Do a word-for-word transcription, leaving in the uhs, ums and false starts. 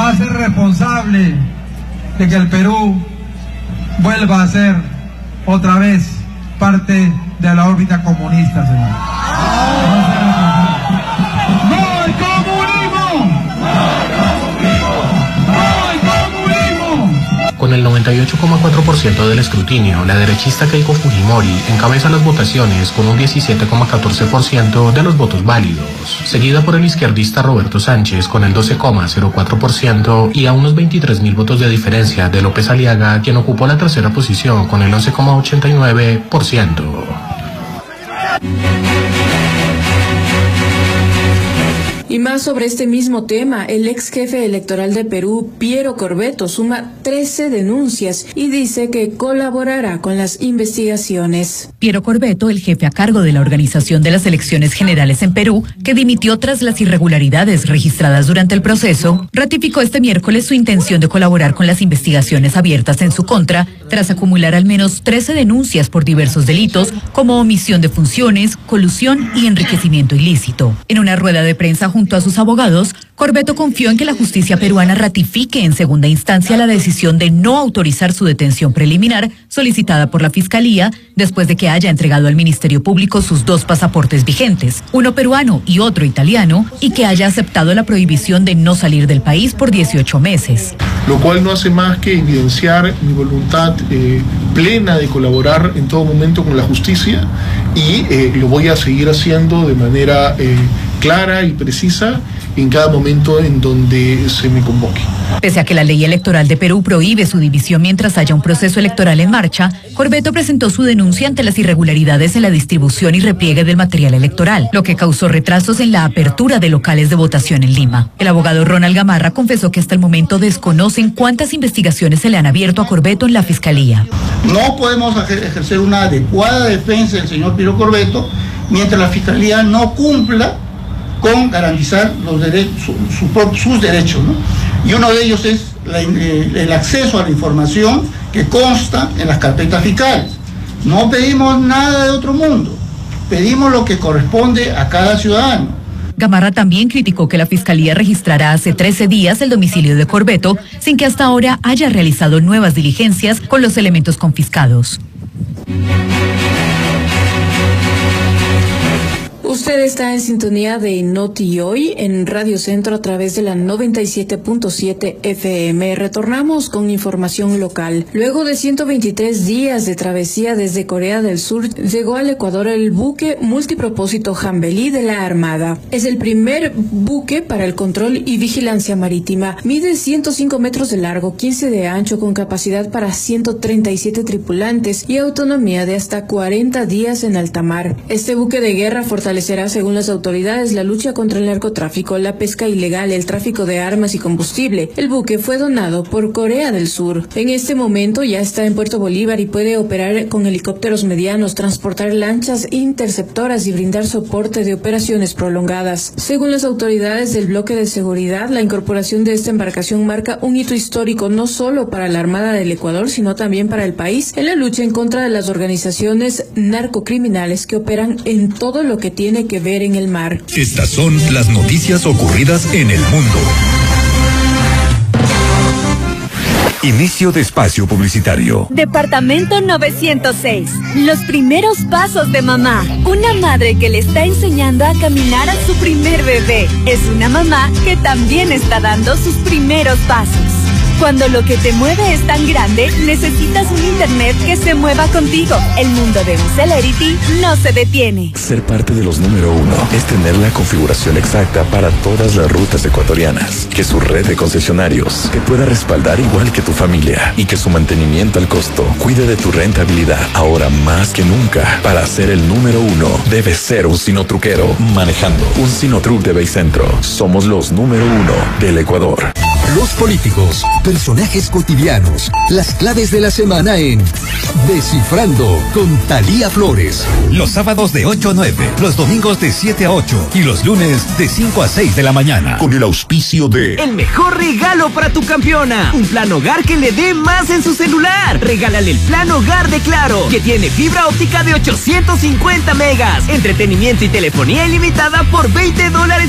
hace responsable de que el Perú vuelva a ser otra vez parte de la órbita comunista, señor. ¡No al comunismo! ¡No al comunismo! Con el noventa y ocho coma cuatro por ciento del escrutinio, la derechista Keiko Fujimori encabeza las votaciones con un diecisiete coma catorce por ciento de los votos válidos, seguida por el izquierdista Roberto Sánchez con el doce coma cero cuatro por ciento y a unos veintitrés mil votos de diferencia de López Aliaga, quien ocupó la tercera posición con el once coma ochenta y nueve por ciento. Y más sobre este mismo tema, el ex jefe electoral de Perú, Piero Corbeto, suma trece denuncias y dice que colaborará con las investigaciones. Piero Corbeto, el jefe a cargo de la organización de las elecciones generales en Perú, que dimitió tras las irregularidades registradas durante el proceso, ratificó este miércoles su intención de colaborar con las investigaciones abiertas en su contra, tras acumular al menos trece denuncias por diversos delitos, como omisión de funciones, colusión y enriquecimiento ilícito. En una rueda de prensa junto a sus abogados, Corbeto confió en que la justicia peruana ratifique en segunda instancia la decisión de no autorizar su detención preliminar solicitada por la Fiscalía después de que haya entregado al Ministerio Público sus dos pasaportes vigentes, uno peruano y otro italiano, y que haya aceptado la prohibición de no salir del país por dieciocho meses. Lo cual no hace más que evidenciar mi voluntad eh, plena de colaborar en todo momento con la justicia y eh, lo voy a seguir haciendo de manera eh, clara y precisa en cada momento en donde se me convoque. Pese a que la ley electoral de Perú prohíbe su división mientras haya un proceso electoral en marcha, Corbeto presentó su denuncia ante las irregularidades en la distribución y repliegue del material electoral, lo que causó retrasos en la apertura de locales de votación en Lima. El abogado Ronald Gamarra confesó que hasta el momento desconocen cuántas investigaciones se le han abierto a Corbeto en la Fiscalía. No podemos ejercer una adecuada defensa del señor Piero Corbeto mientras la Fiscalía no cumpla con garantizar los derechos, su, su, sus derechos, ¿no? Y uno de ellos es la, el acceso a la información que consta en las carpetas fiscales. No pedimos nada de otro mundo, pedimos lo que corresponde a cada ciudadano. Gamarra también criticó que la Fiscalía registrara hace trece días el domicilio de Corbeto sin que hasta ahora haya realizado nuevas diligencias con los elementos confiscados. Usted está en sintonía de Noti Hoy en Radio Centro a través de la noventa y siete punto siete F M. Retornamos con información local. Luego de ciento veintitrés días de travesía desde Corea del Sur, llegó al Ecuador el buque multipropósito Jambelí de la Armada. Es el primer buque para el control y vigilancia marítima. Mide ciento cinco metros de largo, quince de ancho, con capacidad para ciento treinta y siete tripulantes y autonomía de hasta cuarenta días en alta mar. Este buque de guerra fortalecerá, según las autoridades, la lucha contra el narcotráfico, la pesca ilegal, el tráfico de armas y combustible. El buque fue donado por Corea del Sur. En este momento ya está en Puerto Bolívar y puede operar con helicópteros medianos, transportar lanchas interceptoras y brindar soporte de operaciones prolongadas. Según las autoridades del bloque de seguridad, la incorporación de esta embarcación marca un hito histórico no solo para la Armada del Ecuador, sino también para el país en la lucha en contra de las organizaciones narcocriminales que operan en todo lo que tiene que ver en el mar. Estas son las noticias ocurridas en el mundo. Inicio de espacio publicitario. Departamento novecientos seis. Los primeros pasos de mamá. Una madre que le está enseñando a caminar a su primer bebé. Es una mamá que también está dando sus primeros pasos. Cuando lo que te mueve es tan grande, necesitas un internet que se mueva contigo. El mundo de un Celerity no se detiene. Ser parte de los número uno es tener la configuración exacta para todas las rutas ecuatorianas. Que su red de concesionarios te pueda respaldar igual que tu familia. Y que su mantenimiento al costo cuide de tu rentabilidad. Ahora más que nunca, para ser el número uno, debes ser un sinotruquero. Manejando un Sinotruc de Baycentro. Somos los número uno del Ecuador. Los políticos, personajes cotidianos, las claves de la semana en Descifrando con Thalía Flores. Los sábados de ocho a nueve, los domingos de siete a ocho y los lunes de cinco a seis de la mañana. Con el auspicio de... El mejor regalo para tu campeona. Un plan hogar que le dé más en su celular. Regálale el plan hogar de Claro, que tiene fibra óptica de ochocientos cincuenta megas, entretenimiento y telefonía ilimitada por veinte dólares